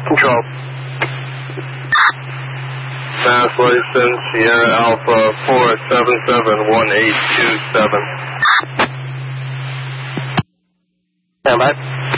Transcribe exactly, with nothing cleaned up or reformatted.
Control. Mass license, Sierra Alpha four seven seven one eight two seven. Stand by.